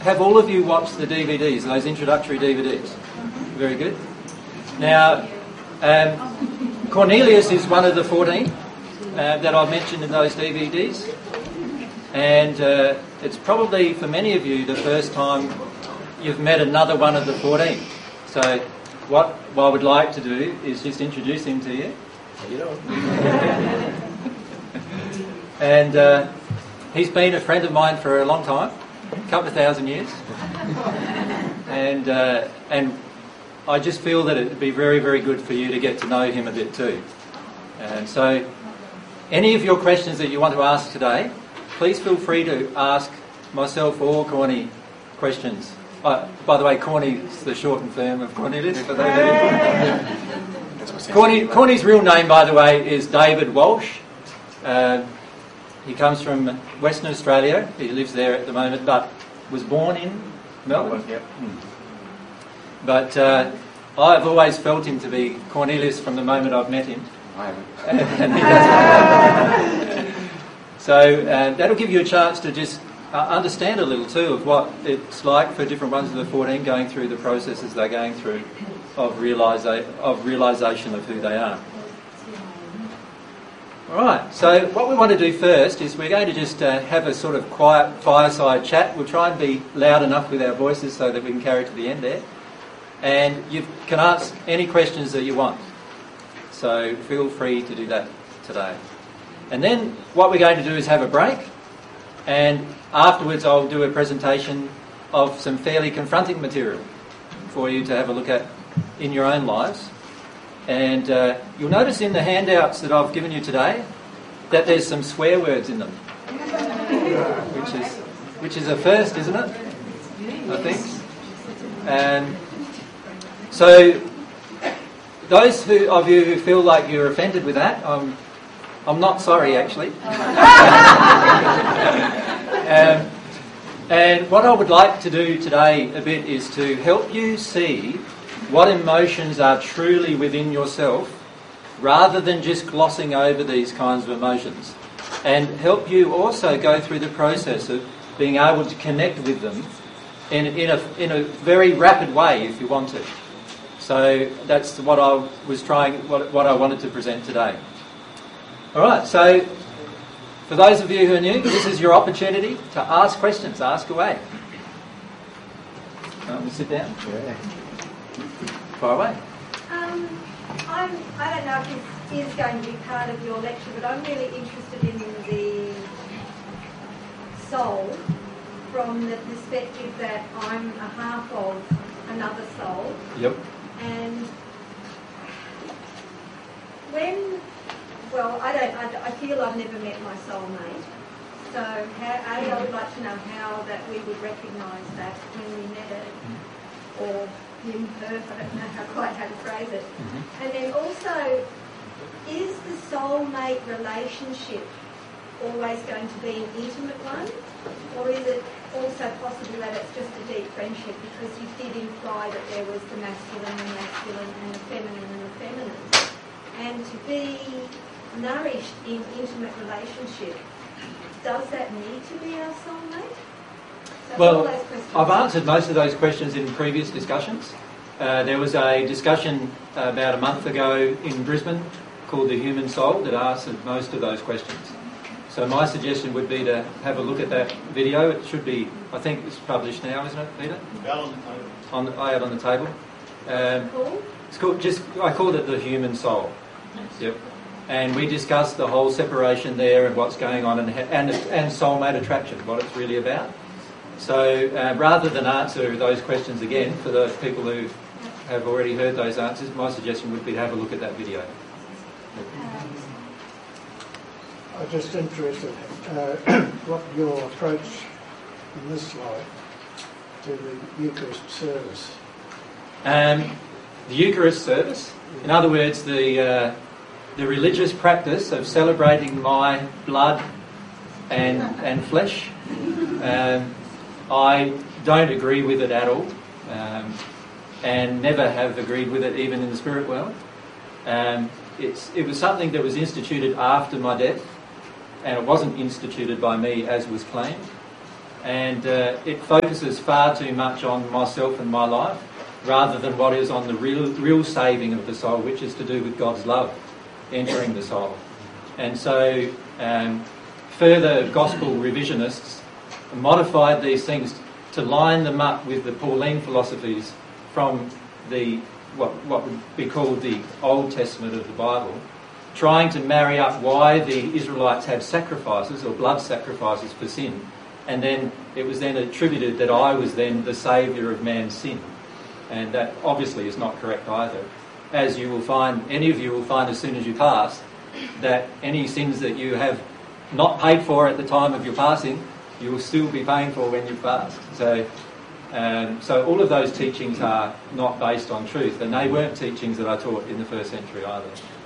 have all of you watched the DVDs, those introductory DVDs? Very good. Now, Cornelius is one of the 14 that I've mentioned in those DVDs. And it's probably, for many of you, the first time you've met another one of the 14. So what I would like to do is just introduce him to you. And he's been a friend of mine for a long time, a couple of thousand years. And I just feel that it would be very, very good for you to get to know him a bit too. And so any of your questions that you want to ask today, please feel free to ask myself or Corny questions. By the way, Corny's the shortened form of Cornelius. For those of you. Corny's real name, by the way, is David Walsh. He comes from Western Australia. He lives there at the moment, but was born in Melbourne. Yep. But I've always felt him to be Cornelius from the moment I've met him. I haven't. And he doesn't. So that'll give you a chance to just understand a little too of what it's like for different ones of the 14 going through the processes they're going through of realisation of who they are. Alright, so what we want to do first is we're going to just have a sort of quiet fireside chat. We'll try and be loud enough with our voices so that we can carry it to the end there. And you can ask any questions that you want. So feel free to do that today. And then what we're going to do is have a break, and afterwards I'll do a presentation of some fairly confronting material for you to have a look at in your own lives. And you'll notice in the handouts that I've given you today that there's some swear words in them, which is a first, isn't it? I think. So those of you who feel like you're offended with that, I'm not sorry, actually. And what I would like to do today a bit is to help you see what emotions are truly within yourself, rather than just glossing over these kinds of emotions, and help you also go through the process of being able to connect with them in a very rapid way if you want to. So that's what I was what I wanted to present today. All right, so for those of you who are new, this is your opportunity to ask questions. Ask away. Sit down. Yeah. Far away. I don't know if this is going to be part of your lecture, but I'm really interested in the soul from the perspective that I'm a half of another soul. Yep. And I feel I've never met my soulmate. So I would like to know how that we would recognise that when we met it, or him, her, I don't know quite how to phrase it. Mm-hmm. And then also, is the soulmate relationship always going to be an intimate one? Or is it also possible that it's just a deep friendship, because you did imply that there was the masculine and the feminine and the feminine. And to be nourished in intimate relationship, does that need to be our soulmate? So well, I've answered most of those questions in previous discussions. There was a discussion about a month ago in Brisbane called The Human Soul that answered most of those questions. So my suggestion would be to have a look at that video. It should be, I think it's published now, isn't it, Peter? I have on the table. It's called, I called it The Human Soul. Yep. And we discussed the whole separation there and what's going on and soulmate attraction, what it's really about. So rather than answer those questions again for those people who have already heard those answers, my suggestion would be to have a look at that video. I'm just interested what your approach in this slide to the Eucharist service. The Eucharist service, in other words, the religious practice of celebrating my blood and flesh, I don't agree with it at all, and never have agreed with it even in the spirit world. It was something that was instituted after my death, and it wasn't instituted by me as was claimed. And it focuses far too much on myself and my life rather than what is on the real saving of the soul, which is to do with God's love entering the soul. And so further gospel revisionists modified these things to line them up with the Pauline philosophies from the what would be called the Old Testament of the Bible, trying to marry up why the Israelites had sacrifices or blood sacrifices for sin, and then it was then attributed that I was then the saviour of man's sin. And that obviously is not correct either. As you will find, any of you will find as soon as you pass, that any sins that you have not paid for at the time of your passing, you will still be paying for when you've passed. So all of those teachings are not based on truth, and they weren't teachings that I taught in the first century either.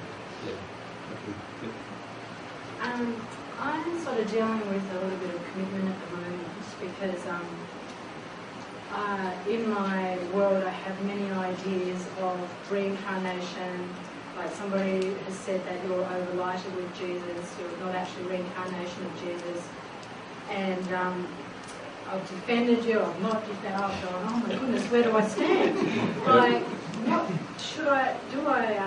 I'm sort of dealing with a little bit of commitment at the moment, just because in my world I have many ideas of reincarnation. Like somebody has said that you're overlighted with Jesus, you're not actually reincarnation of Jesus. And I've defended you, I've not defended you. I've gone, oh my goodness, where do I stand? Like, what should I do?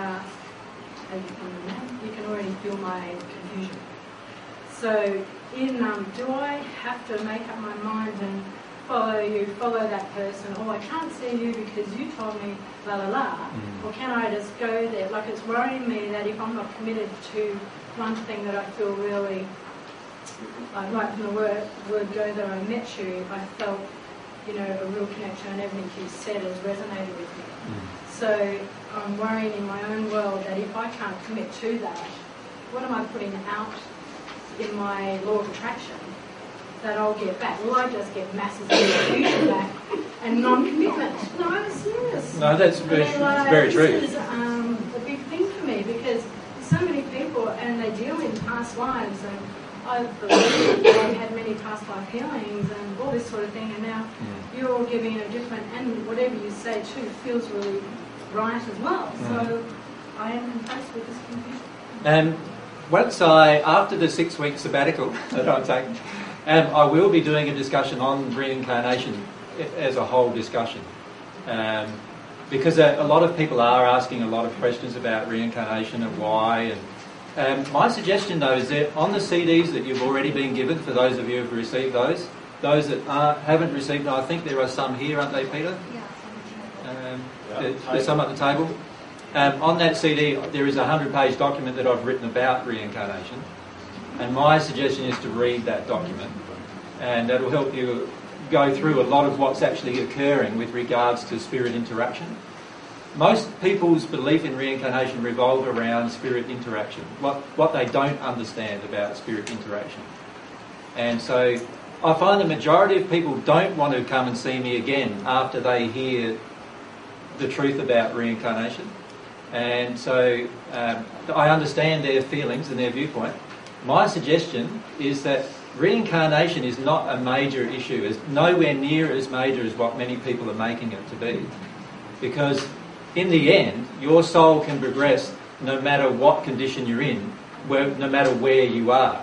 You can already feel my confusion. So, do I have to make up my mind and follow that person? Oh, I can't see you because you told me la la la. Or can I just go there? Like, it's worrying me that if I'm not committed to one thing that I feel really, like right from the word go that I met you, I felt, a real connection, and everything you said has resonated with me. So I'm worrying in my own world that if I can't commit to that, what am I putting out in my law of attraction that I'll get back? Will I just get massive confusion back and non-commitment? No, I'm serious. No, that's very true. This is a big thing for me, because so many people, and they deal in past lives, and I believe they had many past life healings and all this sort of thing, and now you're all giving a different, and whatever you say too feels really right as well. So I am faced with this confusion. After the 6-week sabbatical that I'm taking, I will be doing a discussion on reincarnation as a whole discussion. Because a lot of people are asking a lot of questions about reincarnation and why. And my suggestion, though, is that on the CDs that you've already been given, for those of you who have received those that haven't received them, I think there are some here, aren't they, Peter? There's some at the table. On that CD, there is a 100-page document that I've written about reincarnation. And my suggestion is to read that document. And that will help you go through a lot of what's actually occurring with regards to spirit interaction. Most people's belief in reincarnation revolve around spirit interaction, what they don't understand about spirit interaction. And so I find the majority of people don't want to come and see me again after they hear the truth about reincarnation. And so I understand their feelings and their viewpoint. My suggestion is that reincarnation is not a major issue. It's nowhere near as major as what many people are making it to be. Because in the end, your soul can progress no matter what condition you're in, no matter where you are.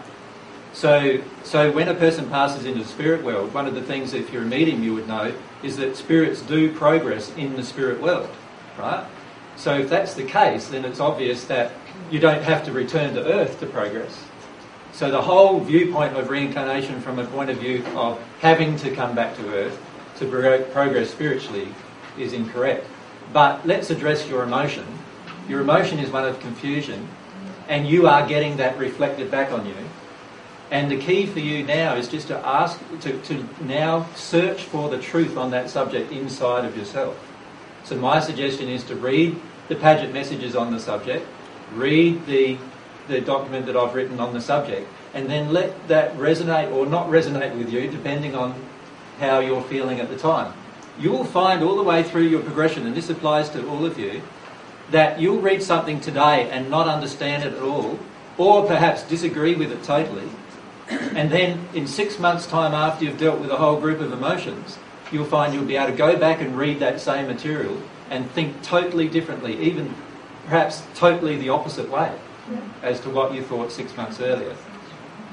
So when a person passes into the spirit world, one of the things, if you're a medium, you would know, is that spirits do progress in the spirit world, right? So if that's the case, then it's obvious that you don't have to return to Earth to progress. So the whole viewpoint of reincarnation from a point of view of having to come back to Earth to progress spiritually is incorrect. But let's address your emotion. Your emotion is one of confusion, and you are getting that reflected back on you. And the key for you now is just to ask, to now search for the truth on that subject inside of yourself. So my suggestion is to read the Paget messages on the subject, read the document that I've written on the subject, and then let that resonate or not resonate with you, depending on how you're feeling at the time. You will find all the way through your progression, and this applies to all of you, that you'll read something today and not understand it at all, or perhaps disagree with it totally, and then in 6 months' time after you've dealt with a whole group of emotions, you'll find you'll be able to go back and read that same material and think totally differently, even perhaps totally the opposite way as to what you thought 6 months earlier.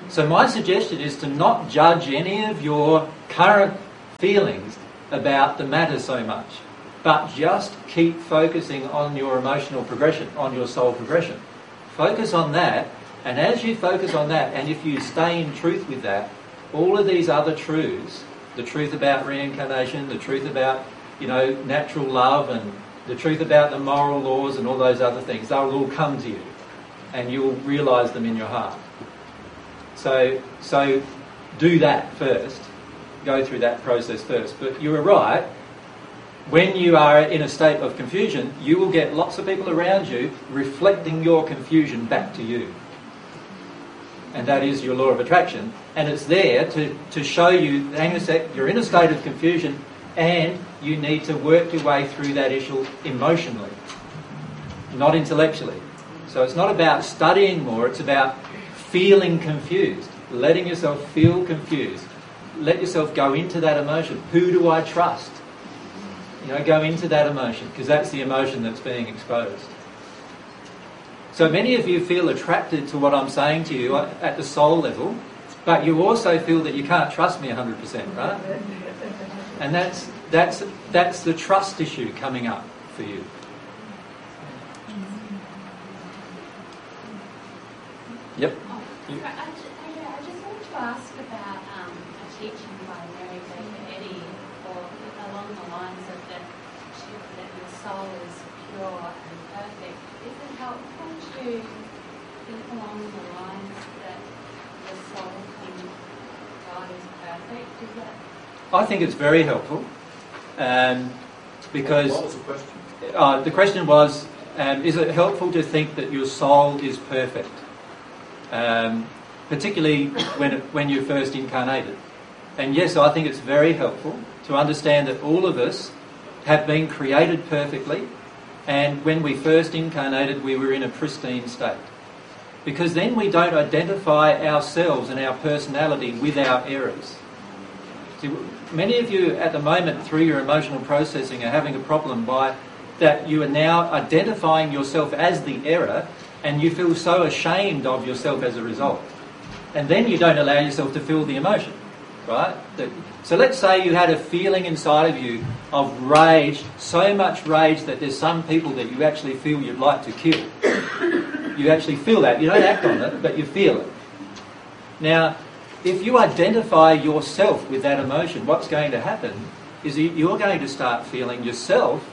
So my suggestion is to not judge any of your current feelings about the matter so much, but just keep focusing on your emotional progression, on your soul progression. Focus on that, and as you focus on that, and if you stay in truth with that, all of these other truths, the truth about reincarnation, the truth about, natural love, and the truth about the moral laws and all those other things, they'll all come to you, and you'll realise them in your heart. So do that first. Go through that process first. But you were right. When you are in a state of confusion, you will get lots of people around you reflecting your confusion back to you. And that is your law of attraction. And it's there to show you, hang on a sec, you're in a state of confusion and you need to work your way through that issue emotionally, not intellectually. So it's not about studying more, it's about feeling confused, letting yourself feel confused. Let yourself go into that emotion. Who do I trust? Go into that emotion, because that's the emotion that's being exposed. So many of you feel attracted to what I'm saying to you at the soul level, but you also feel that you can't trust me 100%, right? And that's the trust issue coming up for you. Yep. I just wanted to ask about a teaching by Mary Baker Eddy, or along the lines of that your soul is pure and perfect. Is it helpful to think along the lines that the soul in God is perfect? Is that? I think it's very helpful, because What was the question? The question was, is it helpful to think that your soul is perfect? Particularly when you're first incarnated. And yes, I think it's very helpful to understand that all of us have been created perfectly, and when we first incarnated we were in a pristine state. Because then we don't identify ourselves and our personality with our errors. See, many of you at the moment through your emotional processing are having a problem by that you are now identifying yourself as the error, and you feel so ashamed of yourself as a result. And then you don't allow yourself to feel the emotion, right? So let's say you had a feeling inside of you of rage, so much rage that there's some people that you actually feel you'd like to kill. You actually feel that. You don't act on it, but you feel it. Now, if you identify yourself with that emotion, what's going to happen is you're going to start feeling yourself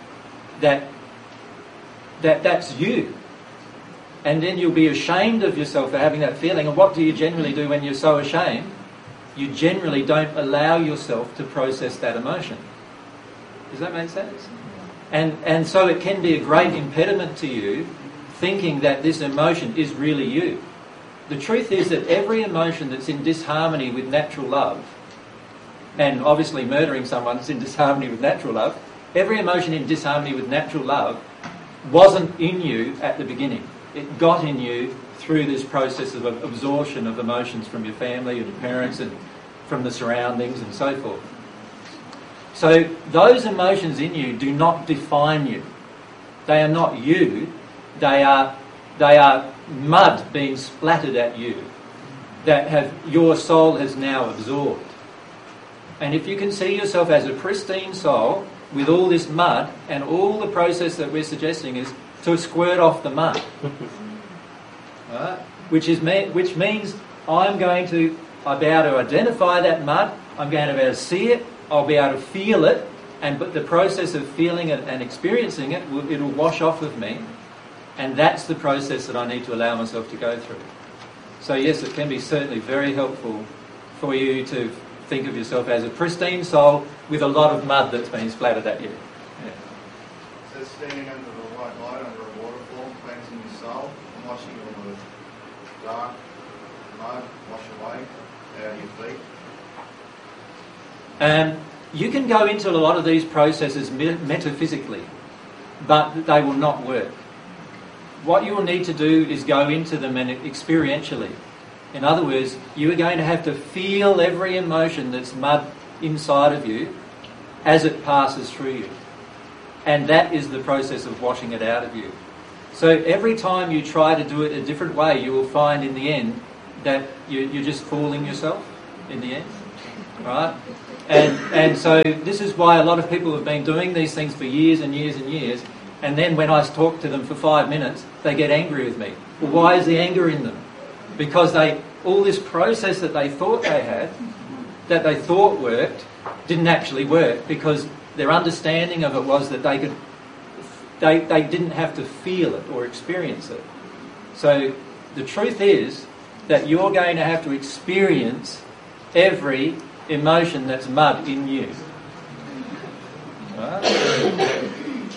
that's you. And then you'll be ashamed of yourself for having that feeling. And what do you generally do when you're so ashamed? You generally don't allow yourself to process that emotion. Does that make sense? And so it can be a great impediment to you thinking that this emotion is really you. The truth is that every emotion that's in disharmony with natural love, and obviously murdering someone is in disharmony with natural love, every emotion in disharmony with natural love wasn't in you at the beginning. It got in you through this process of absorption of emotions from your family and your parents and from the surroundings and so forth. So those emotions in you do not define you. They are not you. They are mud being splattered at you that your soul has now absorbed. And if you can see yourself as a pristine soul with all this mud, and all the process that we're suggesting is to squirt off the mud. Right? Which means I'll be able to identify that mud, I'm going to be able to see it, I'll be able to feel it, but the process of feeling it and experiencing it, it'll wash off of me, and that's the process that I need to allow myself to go through. So yes, it can be certainly very helpful for you to think of yourself as a pristine soul with a lot of mud that's been splattered at you. Yeah. So standing under the white light under a waterfall, cleansing your soul, and washing all the dark mud wash away out of your feet. You can go into a lot of these processes metaphysically, but they will not work. What you will need to do is go into them and experientially. In other words, you are going to have to feel every emotion that's mud inside of you as it passes through you. And that is the process of washing it out of you. So every time you try to do it a different way, you will find in the end that you're just fooling yourself in the end, right? And so this is why a lot of people have been doing these things for years and years and years, and then when I talk to them for 5 minutes, they get angry with me. Well, why is the anger in them? Because all this process that they thought they had, that they thought worked, didn't actually work, because their understanding of it was that they didn't have to feel it or experience it. So the truth is that you're going to have to experience every emotion that's mud in you. Right?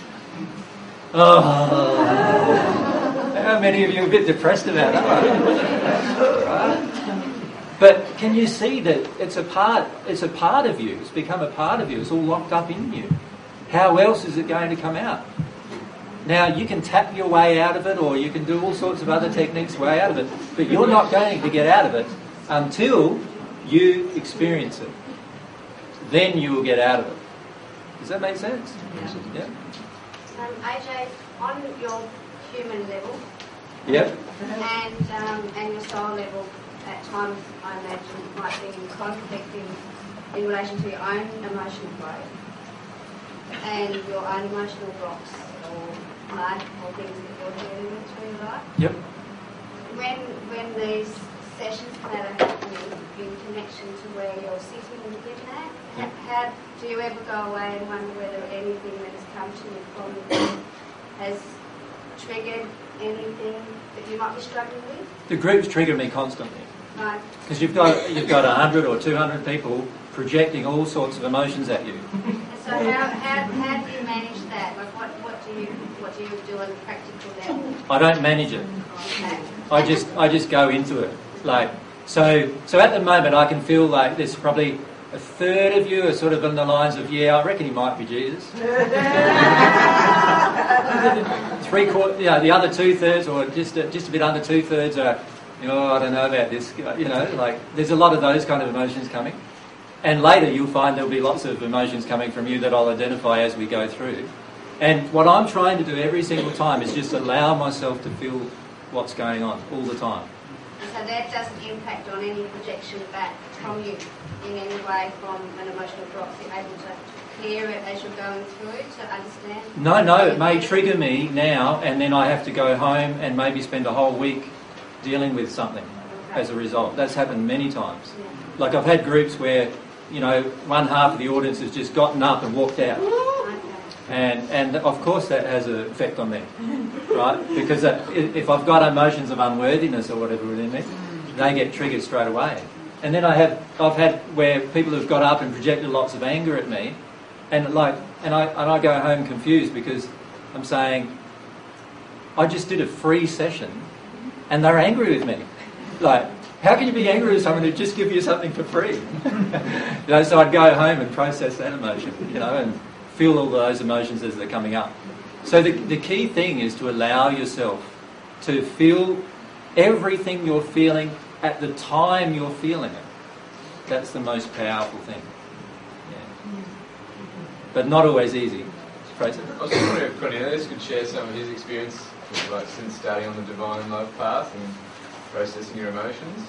Oh, how many of you are a bit depressed about that? Right? But can you see that it's a part of you, it's become a part of you, it's all locked up in you. How else is it going to come out? Now, you can tap your way out of it, or you can do all sorts of other techniques way out of it, but you're not going to get out of it until you experience it. Then you will get out of it. Does that make sense? Yeah. AJ, on your human level, Yep. and your soul level, at times I imagine might be in conflict in relation to your own emotional growth and your own emotional blocks or mud or things that you're dealing with through your life. Yep. When these sessions that are happening in connection to where you're sitting and getting at, how do you ever go away and wonder whether anything that has come to you from it has triggered anything that you might be struggling with? The groups trigger me constantly. Right. Because you've got 100 or 200 people projecting all sorts of emotions at you. So how do you manage that? Like what do you do on a practical level? I don't manage it. Okay. I just go into it. Like so at the moment I can feel like there's probably a third of you are sort of in the lines of, yeah, I reckon he might be Jesus. 3/4, the other 2/3 or just a bit under 2/3 are, I don't know about this. Like there's a lot of those kind of emotions coming. And later you'll find there'll be lots of emotions coming from you that I'll identify as we go through. And what I'm trying to do every single time is just allow myself to feel what's going on all the time. So that doesn't impact on any projection back from you in any way from an emotional drop. You're able to clear it as you're going through it to understand? No, it may trigger me now and then I have to go home and maybe spend a whole week dealing with something as a result. That's happened many times. Yeah. Like I've had groups where, one half of the audience has just gotten up and walked out. And of course that has an effect on them, right? Because if I've got emotions of unworthiness or whatever within me, they get triggered straight away. And then I've had where people have got up and projected lots of anger at me, and I go home confused because I'm saying, I just did a free session, and they're angry with me. Like, how can you be angry with someone who just give you something for free? So I'd go home and process that emotion, and feel all those emotions as they're coming up. So the key thing is to allow yourself to feel everything you're feeling at the time you're feeling it. That's the most powerful thing. Yeah. But not always easy. Fraser? I was just wondering if Cornelius could share some of his experience since starting on the Divine Love path and processing your emotions.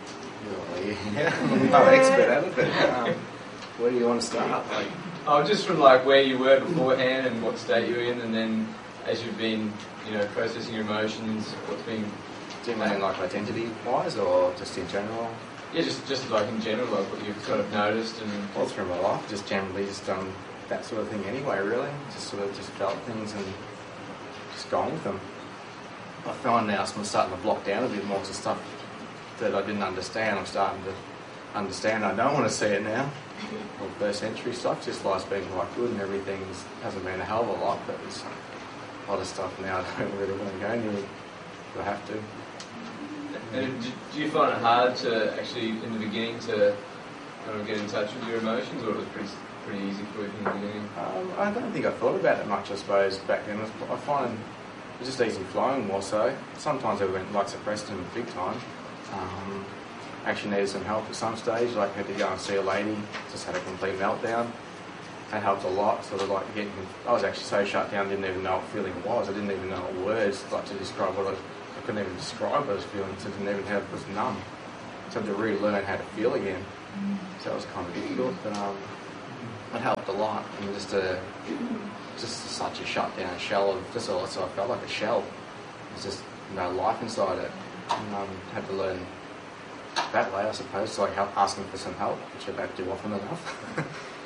I'm no expert at it, but where do you want to start? Just from where you were beforehand and what state you're in, and then as you've been, processing your emotions, what's been. Do you mean identity-wise, or just in general? Yeah, just in general, what you've sort of noticed and. All through my life, just generally done that sort of thing anyway. Really, just felt things and just gone with them. I find now I'm starting to block down a bit more to stuff that I didn't understand. I'm starting to understand. I don't want to see it now. All first century stuff, just life's been quite good and everything hasn't been a hell of a lot, but there's a lot of stuff now I don't really want to go near, but I have to. And do you find it hard to actually, in the beginning, to kind of get in touch with your emotions, or it was pretty easy for you from the beginning? I don't think I thought about it much, I suppose, back then. I find it was just easy flowing more so. Sometimes I went suppressed them big time. Actually needed some help at some stage, had to go and see a lady, just had a complete meltdown. That helped a lot, I was actually so shut down, didn't even know what feeling was. I didn't even know what words to describe I couldn't even describe what I was feeling, so I didn't even have, it was numb. So I had to relearn how to feel again. So it was kind of difficult, but it helped a lot. And just such a shut-down shell of just all. So I felt like a shell. There's just no life inside it. And had to learn that way, I suppose, so like asking for some help, which I don't do often enough.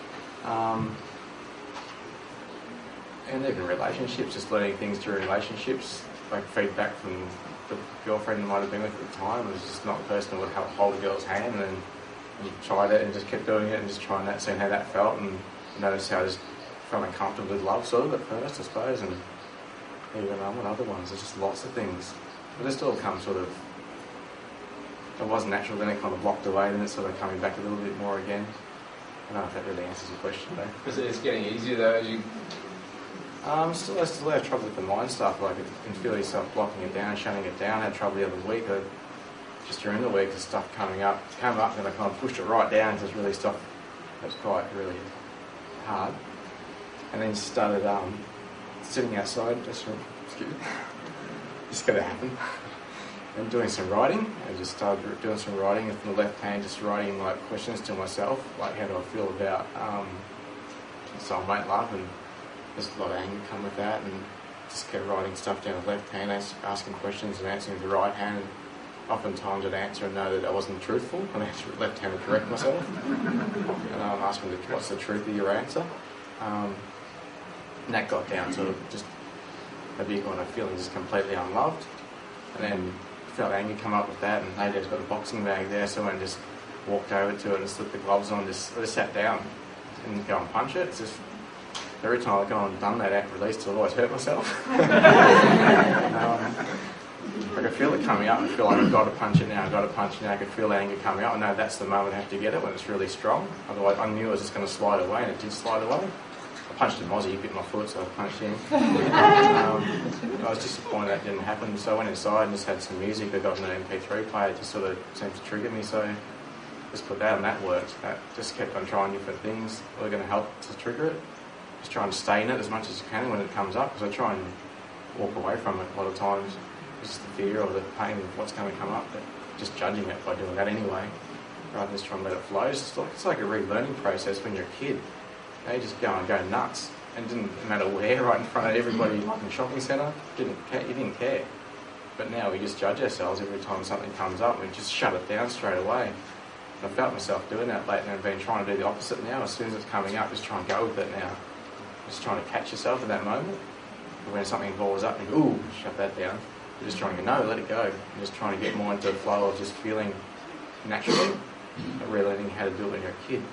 And even relationships, just learning things through relationships, like feedback from the girlfriend I might have been with at the time was just not the person who would hold a girl's hand, and tried it and just kept doing it and just trying that, seeing how that felt, and noticed how I just felt uncomfortable with love sort of at first, I suppose, and even on other ones, there's just lots of things. But it still comes sort of, it wasn't natural, then it kind of blocked away, then it's sort of coming back a little bit more again. I don't know if that really answers your question, though. Because it's getting easier though as you... I still have trouble with the mind stuff, like you can feel yourself blocking it down, shutting it down. I had trouble the other week, just during the week, the stuff coming up, came up and I kind of pushed it right down because it really stopped. It was quite really hard. And then started sitting outside, just going to happen. And doing some writing. I just started doing some writing with the left hand, just writing like questions to myself, like how do I feel about soulmate love, and just a lot of anger come with that, and just kept writing stuff down the left hand, asking questions and answering with the right hand. And oftentimes I'd answer and know that I wasn't truthful, and answer with the left hand to correct myself. And asking what's the truth of your answer. And that got down to just a big one of feeling just completely unloved. And then felt anger come up with that, and Nadia's got a boxing bag there, so I went and just walked over to it and slipped the gloves on, I just sat down and go and punch it. It's just, every time I've gone and done that act released, I've always hurt myself. I could feel it coming up, I feel like I've got to punch it now, I could feel anger coming up. I know that's the moment I have to get it, when it's really strong. Otherwise I knew it was just going to slide away, and it did slide away. I punched him Aussie, he bit my foot, so I punched him. I was disappointed that didn't happen, so I went inside and just had some music. I got an MP3 player, it just sort of seemed to trigger me, so just put that, and that worked. That just kept on trying different things that were going to help to trigger it. Just try and stay in it as much as you can when it comes up, because I try and walk away from it a lot of times. Just the fear or the pain of what's going to come up, but just judging it by doing that anyway, rather than just trying to let it flow. It's like a relearning process when you're a kid. You just go nuts, and it didn't matter where, right in front of everybody in the shopping centre. You didn't care. But now we just judge ourselves every time something comes up, and we just shut it down straight away. And I felt myself doing that lately, and I've been trying to do the opposite now. As soon as it's coming up, just try and go with it now. Just trying to catch yourself in that moment. But when something balls up, you go, ooh, shut that down. You're just trying to go, no, let it go. You're just trying to get more into the flow of just feeling naturally, but relearning how to do it when you're a kid.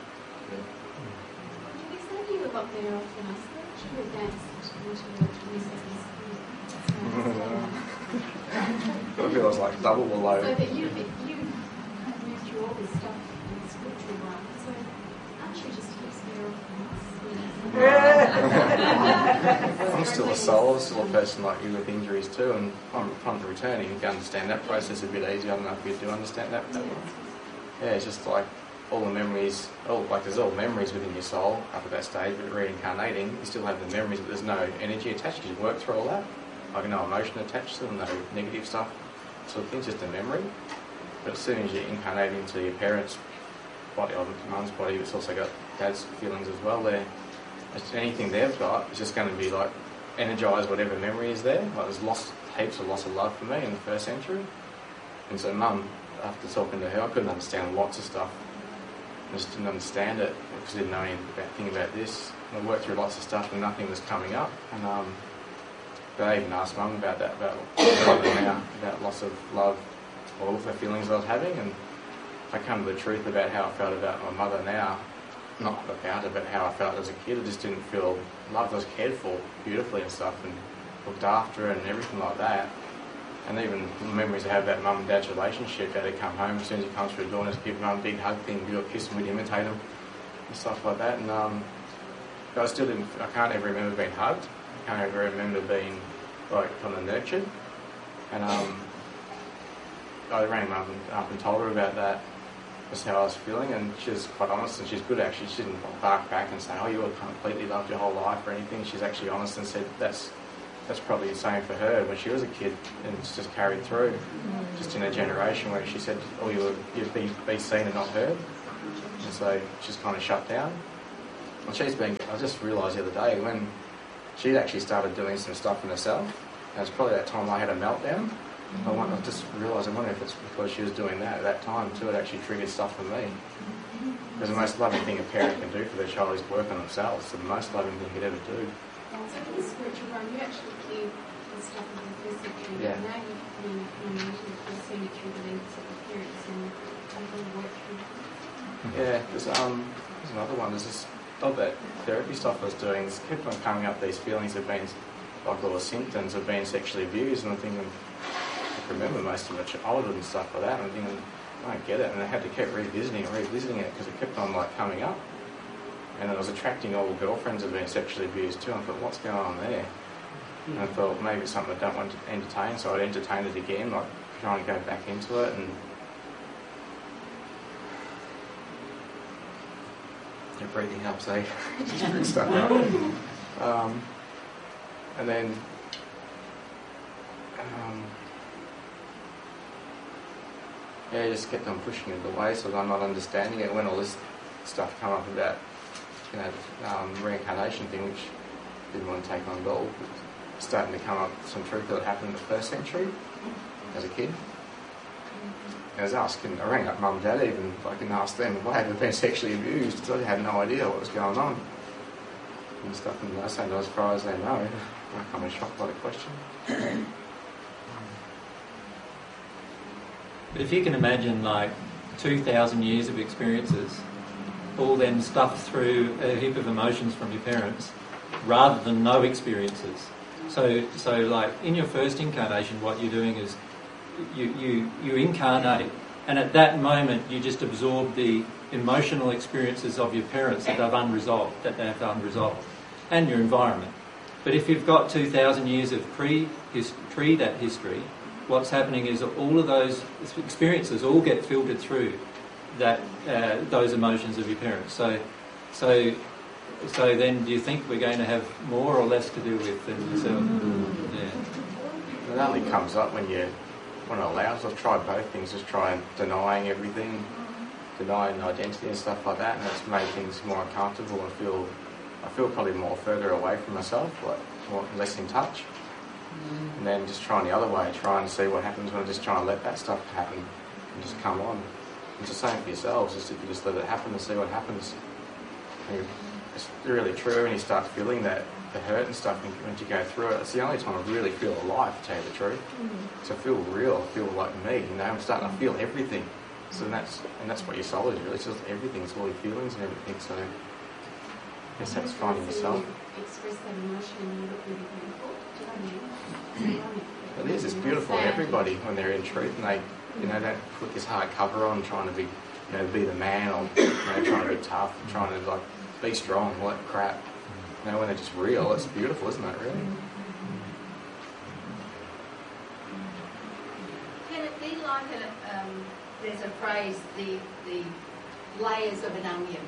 You were up there often. I thought you were dancing I feel it's like double the load. So that you move through all this stuff in the spiritual life. So aren't you just I'm still a soul, I'm still a person like you with injuries too, and upon returning, you can understand that process a bit easier. I don't know if you do understand that way. Yeah, it's just like all the memories, there's all memories within your soul up at that stage, but reincarnating, you still have the memories, but there's no energy attached because you work through all that. Like no emotion attached to them, no negative stuff. So things just a memory. But as soon as you incarnate into your parents' body, or mum's body, it's also got dad's feelings as well there. Anything they've got is just going to be like energise whatever memory is there. Like there's heaps of loss of love for me in the first century. And so mum, after talking to her, I couldn't understand lots of stuff. I just didn't understand it because I didn't know anything about this. I worked through lots of stuff and nothing was coming up. And but I even asked mum about that, about loss of love, all of the feelings I was having, and I come to the truth about how I felt about my mother now. Not about it, but how I felt as a kid. I just didn't feel loved. I was cared for beautifully and stuff, and looked after and everything like that. And even the memories I have about mum and dad's relationship, how they come home as soon as he comes through the door and just give mum a big hug thing, give a kiss, and we'd imitate him and stuff like that. And but I can't ever remember being hugged. I can't ever remember being like kind of nurtured. And I rang mum up and told her about that. That's how I was feeling, and she was quite honest, and she's good actually. She didn't bark back and say, oh, you were completely loved your whole life or anything. She's actually honest and said, that's that's probably the same for her when she was a kid, and it's just carried through, just in a generation where she said, "Oh, you'd be seen and not heard," and so she's kind of shut down. Well, I just realised the other day when she'd actually started doing some stuff in herself, and it was probably that time I had a meltdown. I just realised, I wonder if it's because she was doing that at that time too. It actually triggered stuff for me. Because the most loving thing a parent can do for their child is work on themselves. It's the most loving thing you could ever do. So in the spiritual realm, you actually give the stuff of the physically. Yeah. And now you're seeing it through the lens of the parents and you're work through. Yeah, there's another one. There's this of that therapy stuff I was doing. It's kept on coming up. These feelings of being, like all the symptoms of being sexually abused, and I'm thinking, I can remember most of my childhood and stuff like that. And I'm thinking, I don't get it, and I had to keep revisiting it because it kept on like coming up. And I was attracting all the girlfriends that had been sexually abused too. I thought, what's going on there? And I thought maybe it's something I don't want to entertain, so I'd entertain it again, like trying to go back into it. And your breathing helps, eh? Just stuff up. And then I just kept on pushing it away, so I'm not understanding it. When all this stuff come up about, reincarnation thing, which I didn't want to take on at all, but starting to come up some truth that happened in the first century as a kid. And I rang up mum and dad even, if I can ask them, why have I been sexually abused? Because I had no idea what was going on. And stuff, and I say not as far as they know. I'm kind of shocked by the question. But if you can imagine like 2,000 years of experiences, all then stuffed through a heap of emotions from your parents, rather than no experiences. So like in your first incarnation, what you're doing is you incarnate, and at that moment you just absorb the emotional experiences of your parents that they have unresolved, and your environment. But if you've got 2,000 years of pre that history, what's happening is all of those experiences all get filtered through that those emotions of your parents. So then, do you think we're going to have more or less to do with than yourself? Yeah. It only comes up when it allows. I've tried both things, just trying denying everything, denying identity and stuff like that, and it's made things more uncomfortable. I feel probably more further away from myself, like less in touch. And then just trying the other way, trying to see what happens when I just try and let that stuff happen and just come on. It's the same for yourselves, just if you just let it happen and see what happens. And it's really true when you start feeling the hurt and stuff, and when you go through it, it's the only time I really feel alive, to tell you the truth. So I feel real, I feel like me, I'm starting to feel everything. So that's what your soul is really, it's just everything, it's all your feelings and everything, so I guess that's finding yourself. Express that emotion and you look really beautiful. Do you know what I mean? It is, it's beautiful in everybody when they're in truth and they, don't put this hard cover on trying to be, be the man or, trying to be tough, trying to like be strong, all that crap. When they're just real, it's beautiful, isn't it, really? Can it be like there's a phrase, the layers of an onion,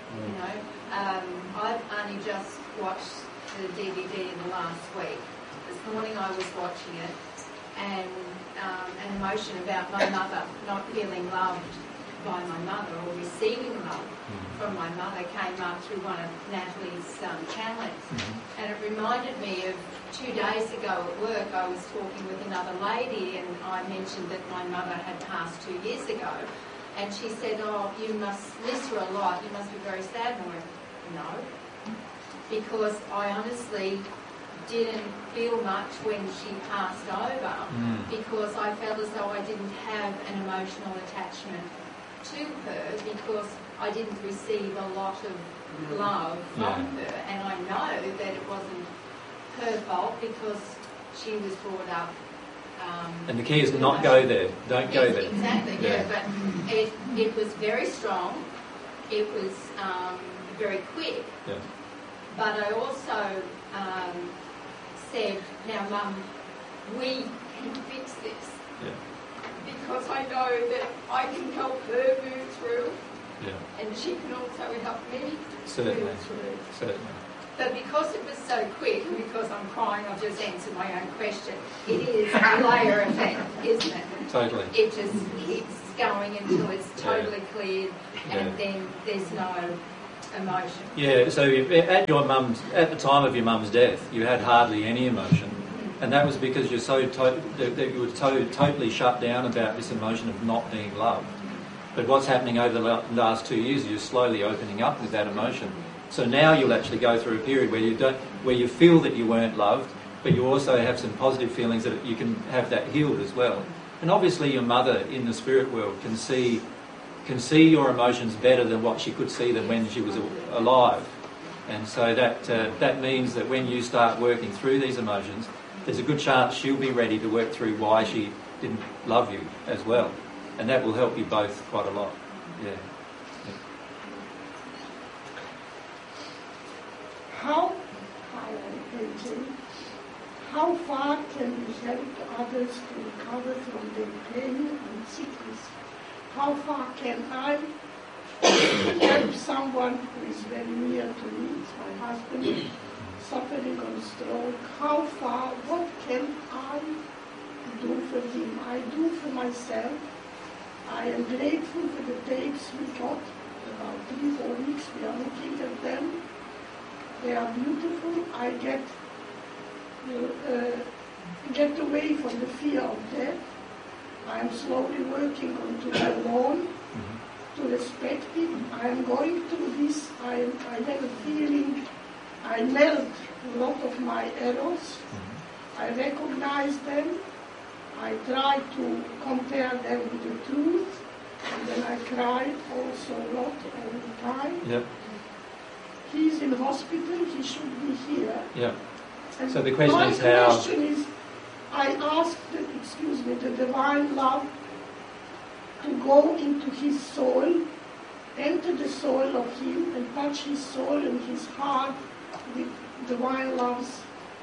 I've only just watched the DVD in the last week. This morning I was watching it, and an emotion about my mother not feeling loved by my mother or receiving love from my mother came up through one of Natalie's channelings. And it reminded me of 2 days ago at work, I was talking with another lady and I mentioned that my mother had passed 2 years ago. And she said, oh, you must miss her a lot, you must be very sad. And I went, no, because I honestly didn't feel much when she passed over because I felt as though I didn't have an emotional attachment to her because I didn't receive a lot of love from her, and I know that it wasn't her fault because she was brought up. And the key is to not go there. Don't go there. Exactly, but it was very strong. It was very quick. Yeah. But I also said, now, Mum, we can fix this. Yeah. Because I know that I can help her move through, and she can also help me move through. Certainly. But because it was so quick, and because I'm crying, I've just answered my own question. It is a layer effect, isn't it? Totally. It just keeps going until it's totally cleared, and then there's no emotion. Yeah, so at the time of your mum's death, you had hardly any emotion, and that was because you're that you were totally shut down about this emotion of not being loved. But what's happening over the last 2 years is you're slowly opening up with that emotion. So now you'll actually go through a period where you feel that you weren't loved, but you also have some positive feelings that you can have that healed as well. And obviously your mother in the spirit world can see your emotions better than what she could see them when she was alive. And so that means that when you start working through these emotions, there's a good chance she'll be ready to work through why she didn't love you as well. And that will help you both quite a lot. Yeah. How far can we help others to recover from their pain and sickness? How far can I help someone who is very near to me, my husband, suffering on stroke? How far, what can I do for him? I do for myself. I am grateful for the tapes we got, about 3-4 weeks. We are looking at them. They are beautiful. I get away from the fear of death. I am slowly working on to learn, to respect it. I am going through this. I have a feeling I melt a lot of my errors. I recognize them. I try to compare them with the truth. And then I cry also a lot all the time. Yep. He's in hospital. He should be here. Yeah. And So the question is how... My question is, I ask the divine love to go into his soul, enter the soul of him, and touch his soul and his heart with divine love's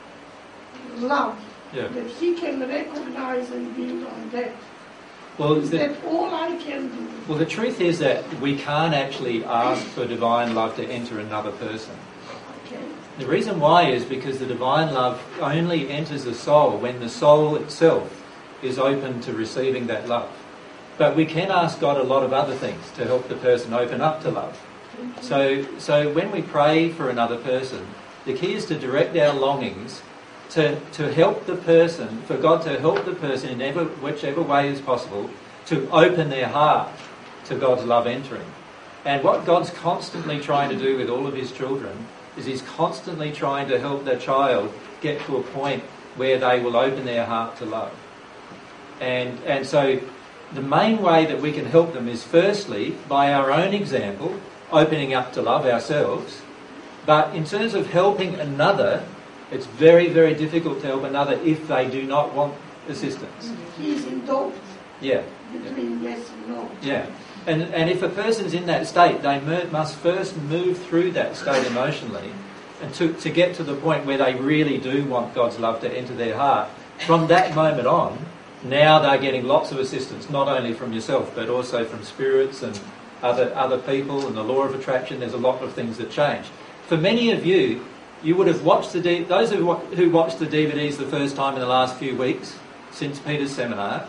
love, that he can recognize and build on that. Well, is that all I can do? Well, the truth is that we can't actually ask for divine love to enter another person. Okay. The reason why is because the divine love only enters the soul when the soul itself is open to receiving that love. But we can ask God a lot of other things to help the person open up to love. So when we pray for another person, the key is to direct our longings to help the person, for God to help the person in whichever way is possible, to open their heart to God's love entering. And what God's constantly trying to do with all of his children is he's constantly trying to help their child get to a point where they will open their heart to love. And so the main way that we can help them is firstly by our own example, opening up to love ourselves. But in terms of helping another, it's very, very difficult to help another if they do not want assistance. He's in doubt. Yeah. Between yes and no. Yeah. And if a person's in that state, they must first move through that state emotionally and to get to the point where they really do want God's love to enter their heart. From that moment on, now they're getting lots of assistance, not only from yourself, but also from spirits and other people and the law of attraction. There's a lot of things that change. For many of you, you would have watched those who watched the DVDs the first time in the last few weeks since Peter's seminar.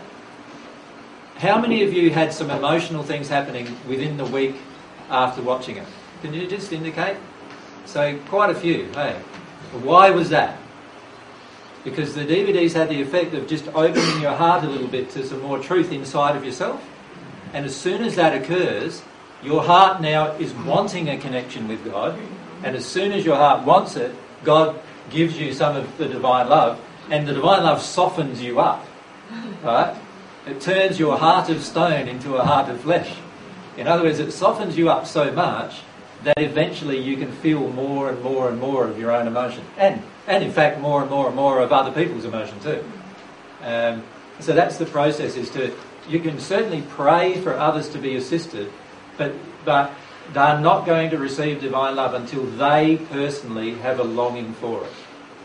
How many of you had some emotional things happening within the week after watching it? Can you just indicate? So quite a few, hey. Why was that? Because the DVDs had the effect of just opening your heart a little bit to some more truth inside of yourself. And as soon as that occurs, your heart now is wanting a connection with God. And as soon as your heart wants it, God gives you some of the divine love. And the divine love softens you up. Right? It turns your heart of stone into a heart of flesh. In other words, it softens you up so much that eventually you can feel more and more and more of your own emotion. And in fact, more and more and more of other people's emotion too. So that's the process, you can certainly pray for others to be assisted, but they're not going to receive divine love until they personally have a longing for it.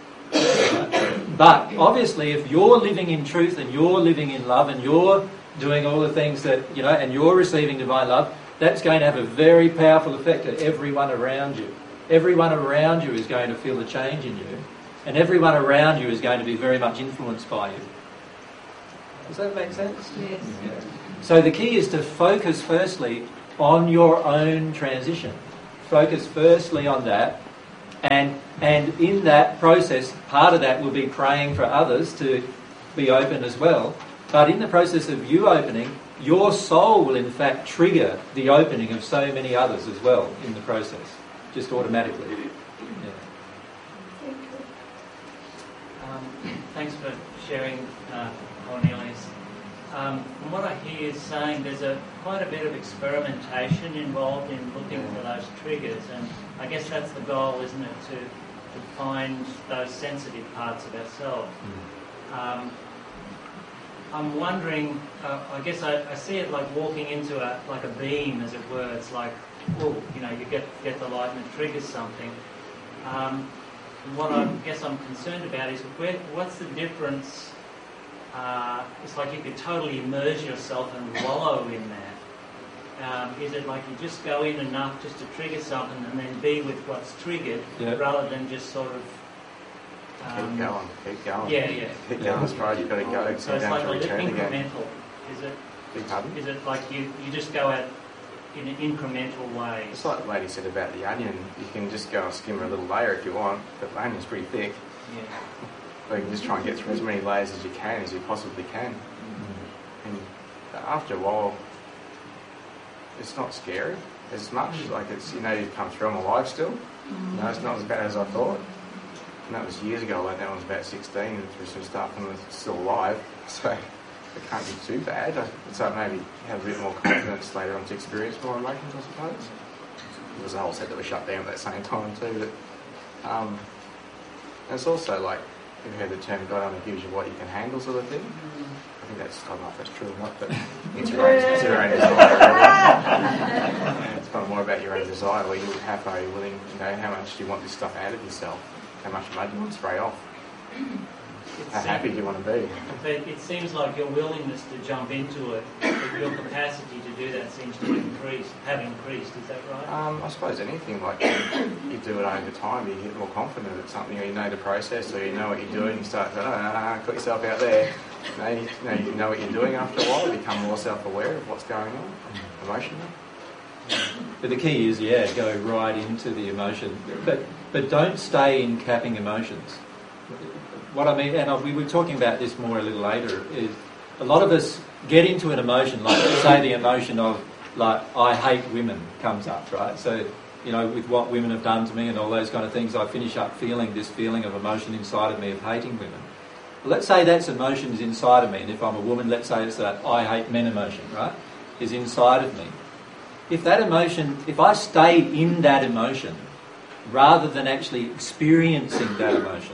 But obviously, if you're living in truth and you're living in love and you're doing all the things that, and you're receiving divine love, that's going to have a very powerful effect on everyone around you. everyone around you is going to feel a change in you, and everyone around you is going to be very much influenced by you. Does that make sense? Yes. Yeah. So the key is to focus firstly on your own transition. Focus firstly on that, and in that process, part of that will be praying for others to be open as well. But in the process of you opening, your soul will in fact trigger the opening of so many others as well in the process, just automatically. Yeah. Thanks for sharing, Cornelius. From what I hear you saying, there's quite a bit of experimentation involved in looking for those triggers, and I guess that's the goal, isn't it, to find those sensitive parts of ourselves. I'm wondering, I guess I see it like walking into a beam, as it were. It's like, oh, you get the light and it triggers something. What I guess I'm concerned about is what's the difference? It's like you could totally immerse yourself and wallow in that. Is it like you just go in enough just to trigger something and then be with what's triggered, rather than just sort of... keep going. Yeah. Keep going as far as you've got to go. So it's like return incremental. again. Is it like you just go out in an incremental way? It's like the lady said about the onion. You can just go and skim her a little layer if you want, but the onion's pretty thick. Yeah. So you can just try and get through as many layers as you can, as you possibly can. And after a while, it's not scary as much. Like you've come through. I'm alive still. It's not as bad as I thought. And that was years ago. Like that, I was about 16 and through some stuff and was still alive. So it can't be too bad. So maybe have a bit more confidence later on to experience more emotions, I suppose. There was a whole set that was shut down at that same time too. But and it's also like, you've heard the term God only gives you what you can handle sort of thing. I think I don't know if that's true or not, but it's your own desire. Really. It's kind of more about your own desire. How far are you willing, how much do you want this stuff out of yourself? How much mud do you want to spray off? How happy do you want to be? But it seems like your willingness to jump into it, your capacity to do that seems to have increased. Is that right? I suppose anything, like you do it over time, you get more confident at something, or you know the process, or you know what you're doing, you start to put yourself out there. You know what you're doing after a while, you become more self-aware of what's going on emotionally. But the key is, go right into the emotion. But don't stay in capping emotions. What I mean, and we were talking about this more a little later, is a lot of us get into an emotion, like say the emotion of, like, I hate women comes up, right? So, with what women have done to me and all those kind of things, I finish up feeling this feeling of emotion inside of me of hating women. Well, let's say that's emotions inside of me, and if I'm a woman, let's say it's that I hate men emotion, right, is inside of me. If that emotion, if I stay in that emotion, rather than actually experiencing that emotion,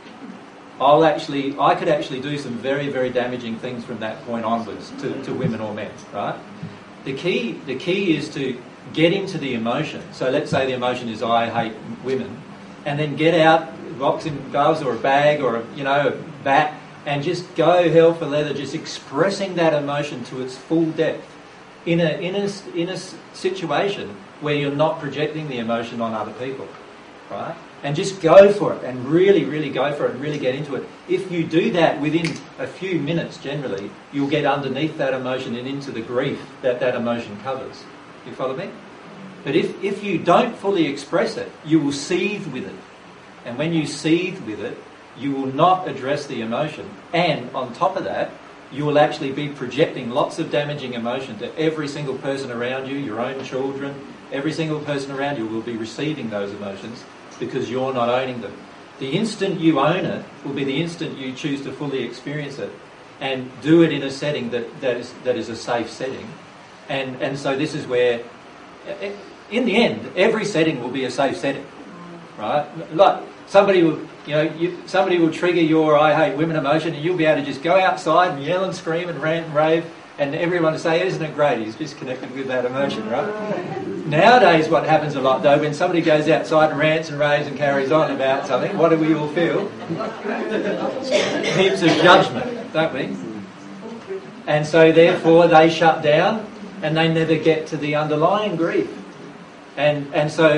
I could actually do some very, very damaging things from that point onwards to women or men, right? The key is to get into the emotion. So let's say the emotion is I hate women, and then get out boxing gloves or a bag or a bat, and just go hell for leather, just expressing that emotion to its full depth in a situation where you're not projecting the emotion on other people, right? And just go for it, and really, really go for it, and really get into it. If you do that within a few minutes, generally, you'll get underneath that emotion and into the grief that emotion covers. You follow me? But if you don't fully express it, you will seethe with it. And when you seethe with it, you will not address the emotion. And on top of that, you will actually be projecting lots of damaging emotion to every single person around you, your own children, every single person around you will be receiving those emotions, because you're not owning them. The instant you own it will be the instant you choose to fully experience it, and do it in a setting that is a safe setting. And so this is where, in the end, every setting will be a safe setting, right? Like somebody will trigger your I hate women emotion, and you'll be able to just go outside and yell and scream and rant and rave, and everyone will say, isn't it great? He's just connected with that emotion, right? Nowadays, what happens a lot, though, when somebody goes outside and rants and raves and carries on about something, what do we all feel? Heaps of judgment, don't we? And so, therefore, they shut down, and they never get to the underlying grief. And so,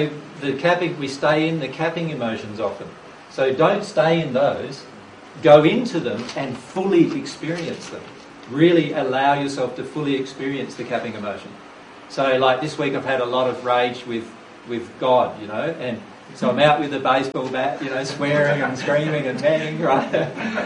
the capping, we stay in the capping emotions often. So don't stay in those. Go into them and fully experience them. Really allow yourself to fully experience the capping emotion. So like this week I've had a lot of rage with God, you know, and so I'm out with a baseball bat, you know, swearing and screaming and banging, right?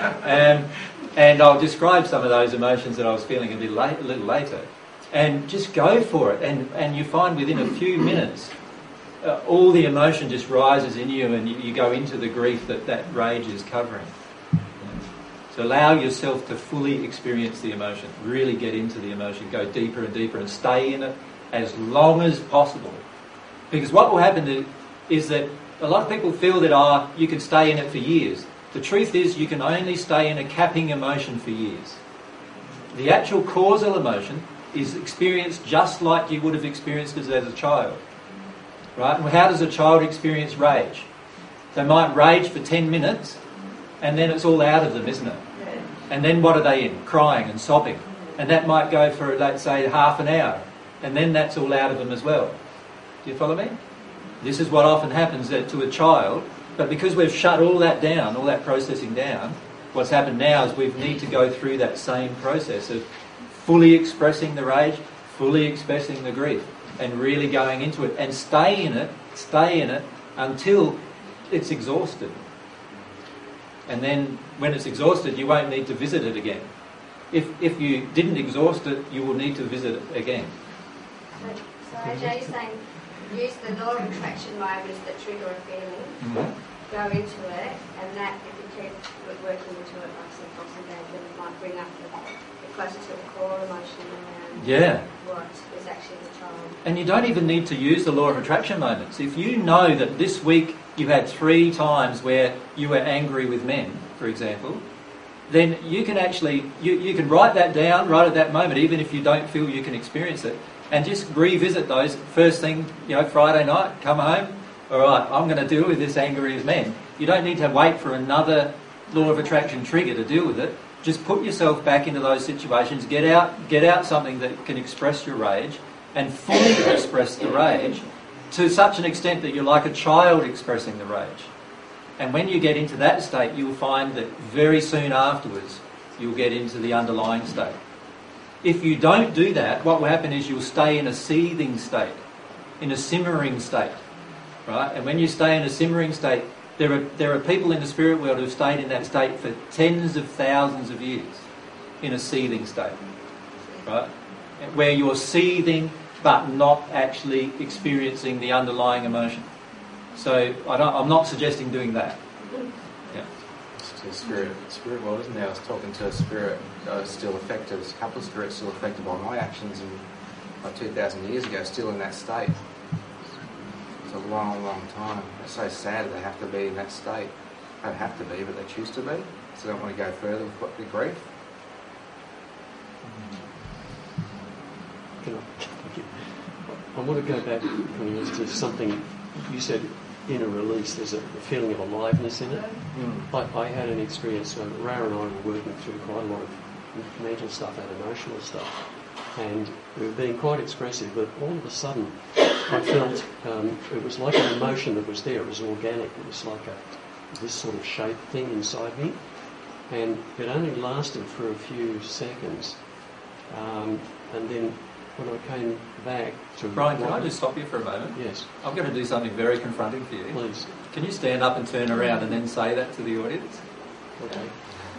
And I'll describe some of those emotions that I was feeling a little later. And just go for it. And you find within a few minutes, all the emotion just rises in you and you go into the grief that rage is covering. So allow yourself to fully experience the emotion. Really get into the emotion. Go deeper and deeper and stay in it as long as possible. Because what will happen is that a lot of people feel that you can stay in it for years. The truth is you can only stay in a capping emotion for years. The actual causal emotion is experienced just like you would have experienced it as a child. Right? And how does a child experience rage? They might rage for 10 minutes and then it's all out of them, isn't it? And then what are they in? Crying and sobbing. And that might go for, let's say, half an hour. And then that's all out of them as well. Do you follow me? This is what often happens to a child. But because we've shut all that down, all that processing down, what's happened now is we need to go through that same process of fully expressing the rage, fully expressing the grief, and really going into it. And stay in it until it's exhausted. And then when it's exhausted, you won't need to visit it again. If you didn't exhaust it, you will need to visit it again. So AJ, you're saying use the law of attraction moments that trigger a feeling, go into it, and that if you keep working into it, like some Foxy Dad, then it might bring up the closer to the core emotion around what is actually the child. And you don't even need to use the law of attraction moments. If you know that this week you had 3 times where you were angry with men, for example, then you can actually, you can write that down right at that moment, even if you don't feel you can experience it, and just revisit those first thing, Friday night, come home, all right, I'm going to deal with this anger with men. You don't need to wait for another law of attraction trigger to deal with it. Just put yourself back into those situations, get out something that can express your rage, and fully express the rage to such an extent that you're like a child expressing the rage. And when you get into that state, you'll find that very soon afterwards, you'll get into the underlying state. If you don't do that, what will happen is you'll stay in a seething state, in a simmering state, right? And when you stay in a simmering state, there are people in the spirit world who've stayed in that state for tens of thousands of years, in a seething state, right? Where you're seething but not actually experiencing the underlying emotion. So I'm not suggesting doing that. Yeah. It's the spirit world, isn't there? I was talking to a spirit still affected, a couple of spirits still affected by my actions like 2,000 years ago, still in that state. It's a long, long time. It's so sad that they have to be in that state. They don't have to be, but they choose to be. So they don't want to go further with the grief. I want to go back to something you said. In a release, there's a feeling of aliveness in it. I had an experience where Ra and I were working through quite a lot of mental stuff and emotional stuff, and we were being quite expressive, but all of a sudden I felt it was like an emotion that was there. It was organic. It was like this sort of shape thing inside me, and it only lasted for a few seconds, and then when I came back to... Brian, can I just stop you for a moment? Yes. I'm going to do something very confronting for you. Please. Can you stand up and turn around and then say that to the audience? Okay.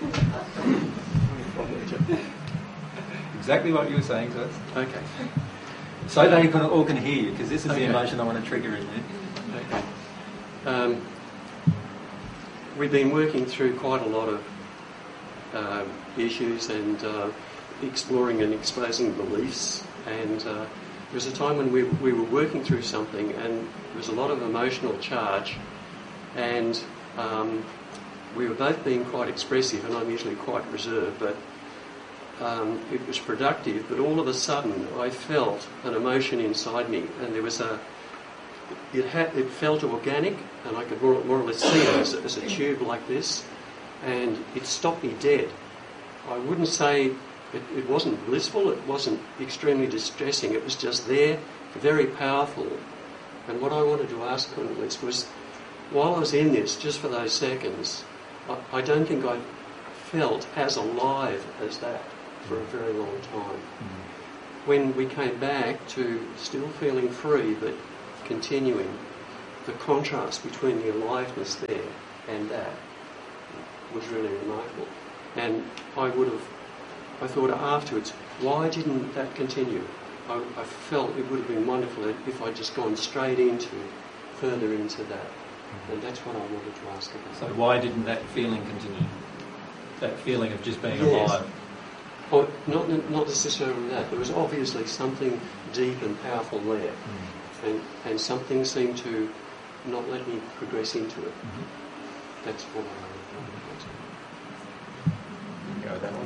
Exactly what you were saying to us. Okay. So they all can hear you, because this is the emotion I want to trigger in you. Okay. We've been working through quite a lot of issues and exploring and exposing beliefs. And there was a time when we were working through something and there was a lot of emotional charge, and we were both being quite expressive, and I'm usually quite reserved, but it was productive. But all of a sudden I felt an emotion inside me, and there was it felt organic, and I could more or less see it as a tube like this, and it stopped me dead. I wouldn't say it wasn't blissful, it wasn't extremely distressing, it was just there, very powerful. And what I wanted to ask Cornelius was, while I was in this, just for those seconds, I don't think I felt as alive as that for a very long time. When we came back to still feeling free but continuing, the contrast between the aliveness there and that was really remarkable. And I thought afterwards, why didn't that continue? I felt it would have been wonderful if I'd just gone further into that. And that's what I wanted to ask about. So why didn't that feeling continue? That feeling of just being Yes. alive? Oh, not necessarily that. There was obviously something deep and powerful there. And something seemed to not let me progress into it. That's what I Go that one.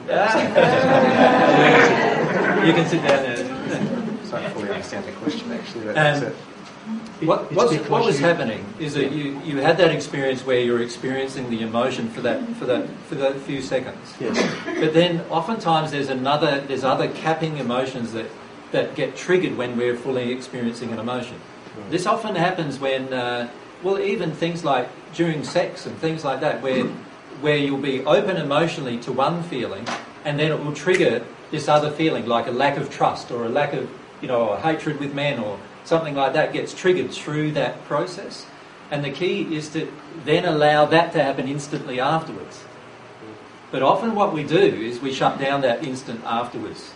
You can sit down there. So I fully understand the question, actually. But that's it. What was happening is that you had that experience where you're experiencing the emotion for that few seconds. Yes. But then oftentimes there's other capping emotions that get triggered when we're fully experiencing an emotion. This often happens when even things like during sex and things like that, where you'll be open emotionally to one feeling, and then it will trigger this other feeling, like a lack of trust or a lack of, or hatred with men or something like that gets triggered through that process. And the key is to then allow that to happen instantly afterwards. But often what we do is we shut down that instant afterwards.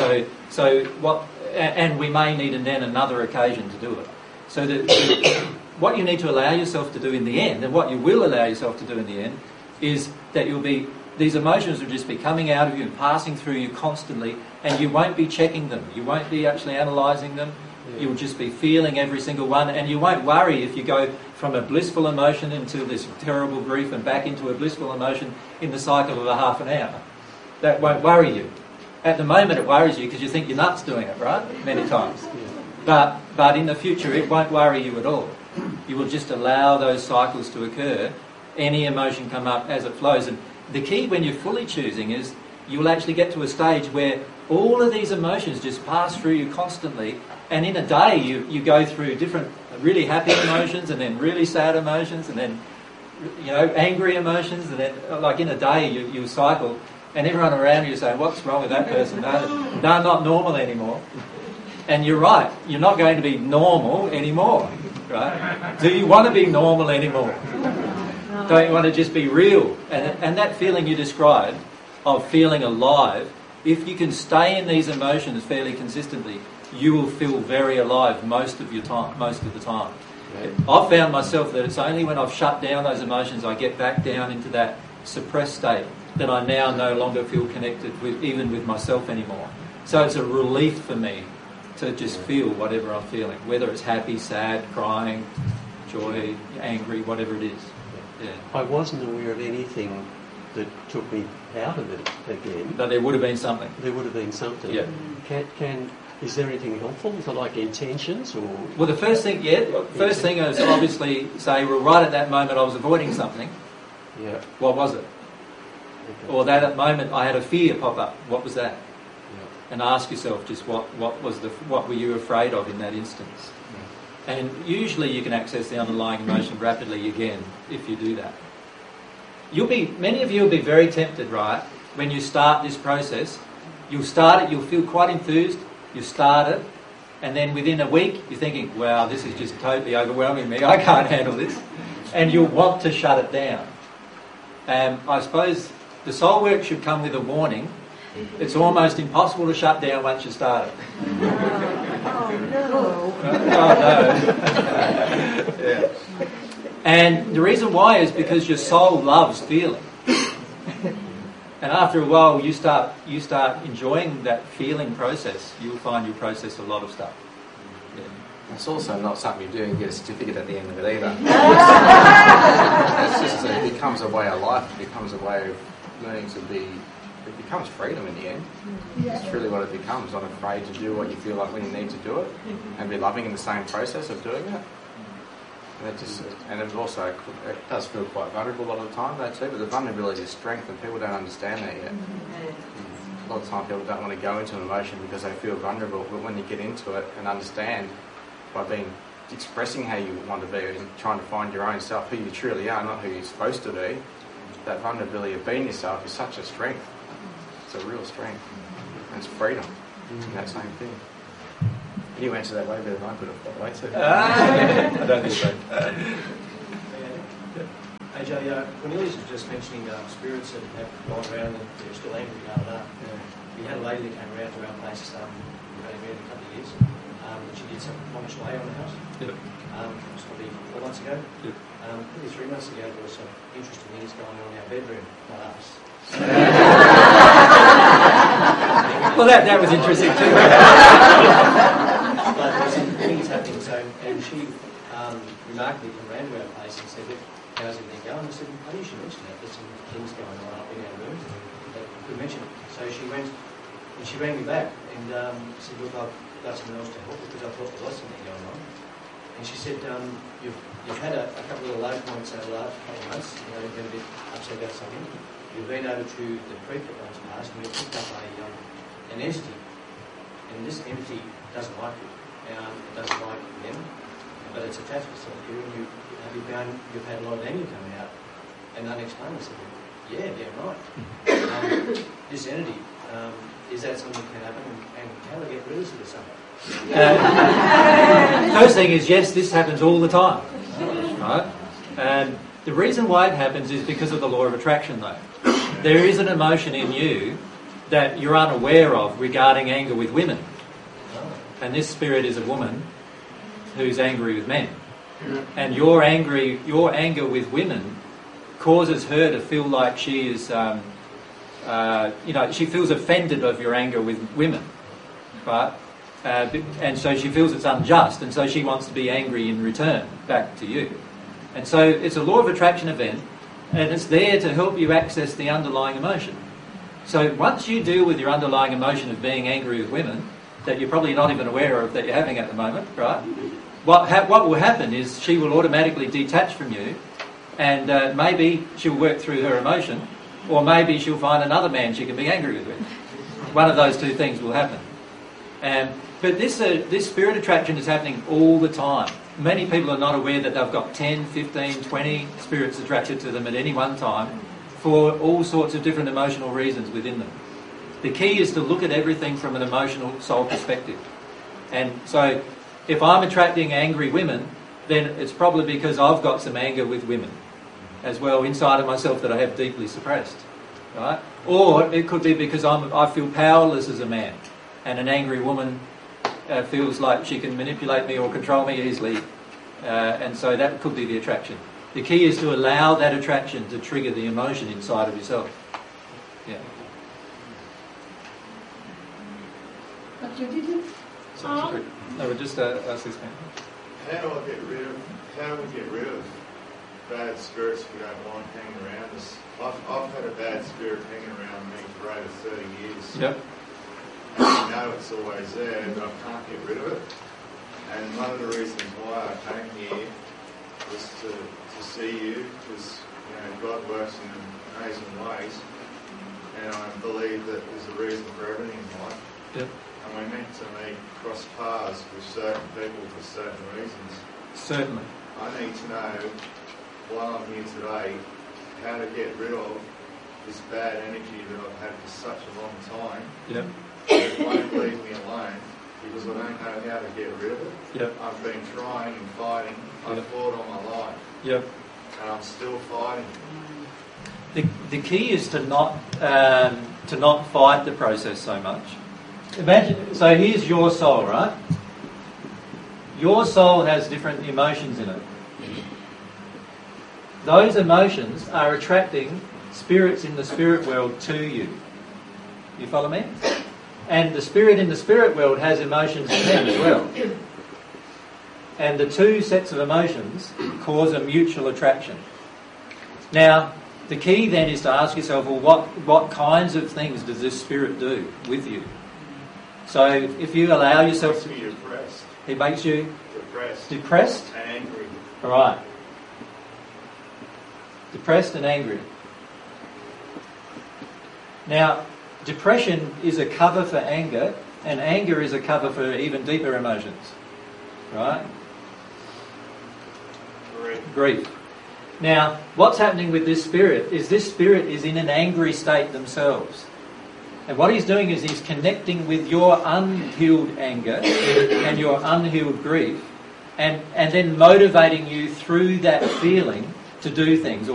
And we may need then another occasion to do it. So what you need to allow yourself to do in the end, and what you will allow yourself to do in the end, is that these emotions will just be coming out of you and passing through you constantly, and you won't be checking them. You won't be actually analysing them. You'll just be feeling every single one, and you won't worry if you go from a blissful emotion into this terrible grief and back into a blissful emotion in the cycle of a half an hour. That won't worry you. At the moment it worries you because you think you're nuts doing it, right? Many times. But in the future it won't worry you at all. You will just allow those cycles to occur, any emotion come up as it flows. And the key when you're fully choosing is you will actually get to a stage where all of these emotions just pass through you constantly, and in a day you go through different really happy emotions and then really sad emotions and then angry emotions, and then like in a day you cycle, and everyone around you say, what's wrong with that person? They're not normal anymore. And you're right, you're not going to be normal anymore, right? Do you want to be normal anymore? Don't you want to just be real? And that feeling you described of feeling alive, if you can stay in these emotions fairly consistently, you will feel very alive most of the time. Yeah. I've found myself that it's only when I've shut down those emotions I get back down into that suppressed state that I now no longer feel connected even with myself anymore. So it's a relief for me to just feel whatever I'm feeling, whether it's happy, sad, crying, joy, angry, whatever it is. Yeah. I wasn't aware of anything that took me out of it again. But there would have been something. There would have been something. Yeah. Is there anything helpful for like intentions or? Well, the first thing is obviously say, well, right at that moment I was avoiding something. Yeah. What was it? Okay. Or that at that moment I had a fear pop up. What was that? Yeah. And ask yourself just what were you afraid of in that instance? Yeah. And usually you can access the underlying emotion rapidly again if you do that. Many of you will be very tempted, right? When you start this process, you'll start it, you'll feel quite enthused, you start it, and then within a week you're thinking, wow, this is just totally overwhelming me, I can't handle this. And you'll want to shut it down. I suppose the soul work should come with a warning. It's almost impossible to shut down once you start it. Oh no. Yeah. And the reason why is because your soul loves feeling. And after a while you start enjoying that feeling process, you'll find you process a lot of stuff. Yeah. It's also not something you do and get a certificate at the end of it either. It becomes a way of life, it becomes a way of learning to be, it becomes freedom in the end. It's really what it becomes, not afraid to do what you feel like when you need to do it, and be loving in the same process of doing it. And it does feel quite vulnerable a lot of the time though too, but the vulnerability is strength and people don't understand that yet. A lot of time people don't want to go into an emotion because they feel vulnerable, but when you get into it and understand by being expressing how you want to be and trying to find your own self, who you truly are, not who you're supposed to be. That vulnerability of being yourself is such a strength. It's a real strength. And it's freedom in that same thing. And you answered that way better than I could have, by the way, too. I don't think so. AJ, Cornelius was just mentioning spirits that have gone around and they're still angry. We had a lady that came around to our place, we've only met a couple of years, she did some feng shui on the house. Yep. It was probably 4 months ago. Yep. Probably 3 months ago, there was some interesting things going on in our bedroom, not us. Well, that was interesting too. But there were some things happening, and she remarkably came around to our place and said, "Look, how's everything going?" I said, "I think you should mention that. There's some things going on up in our room that we could mention." So she went and she rang me back and said, "Look, I've got someone else to help because I thought there was something going on." And she said, "You've had a couple of low points over the last couple of months. You've been a bit upset about something. You've been over to the creek that runs past and you've picked up an entity. And this entity doesn't like you. It doesn't like them, but it's attached to itself to you. And you've had a lot of anger coming out and unexplained." I said, "Yeah, right. This entity, is that something that can happen? And how do I get rid of this stuff?" First thing is, yes, this happens all the time. Right? And the reason why it happens is because of the law of attraction, though. There is an emotion in you that you're unaware of regarding anger with women. And this spirit is a woman who's angry with men. And your anger with women causes her to feel like she is, she feels offended of your anger with women. Right? And so she feels it's unjust, and so she wants to be angry in return back to you. And so it's a law of attraction event, and it's there to help you access the underlying emotion. So once you deal with your underlying emotion of being angry with women, that you're probably not even aware of that you're having at the moment, right? What will happen is she will automatically detach from you, and maybe she'll work through her emotion, or maybe she'll find another man she can be angry with. One of those two things will happen. But this spirit attraction is happening all the time. Many people are not aware that they've got 10, 15, 20 spirits attracted to them at any one time for all sorts of different emotional reasons within them. The key is to look at everything from an emotional soul perspective. And so if I'm attracting angry women, then it's probably because I've got some anger with women as well inside of myself that I have deeply suppressed. Right? Or it could be because I feel powerless as a man, and an angry woman feels like she can manipulate me or control me easily, and so that could be the attraction. The key is to allow that attraction to trigger the emotion inside of yourself. Yeah. But you didn't. No, we'll just ask this man. How do we get rid of bad spirits if we don't want hanging around us? I've had a bad spirit hanging around me for over 30 years. Yep. I know it's always there, but I can't get rid of it. And one of the reasons why I came here was to see you, because God works in amazing ways, and I believe that there's a reason for everything in life. Yep. And we're meant to cross paths with certain people for certain reasons. Certainly. I need to know, while I'm here today, how to get rid of this bad energy that I've had for such a long time. Yep. It won't leave me alone because I don't know how to get rid of it. Yep. I've been trying and fighting. I've fought all my life. Yep. And I'm still fighting. The key is to not fight the process so much. Imagine. So here's your soul, right? Your soul has different emotions in it. Those emotions are attracting spirits in the spirit world to you. You follow me? And the spirit in the spirit world has emotions in them as well. And the two sets of emotions cause a mutual attraction. Now, the key then is to ask yourself, well, what kinds of things does this spirit do with you? So if you allow yourself to... It makes me depressed. It makes you... Depressed. Depressed? And angry. All right. Depressed and angry. Now, depression is a cover for anger, and anger is a cover for even deeper emotions. Right? grief. Now, what's happening with this spirit is in an angry state themselves. And what he's doing is he's connecting with your unhealed anger and your unhealed grief, and then motivating you through that feeling to do things,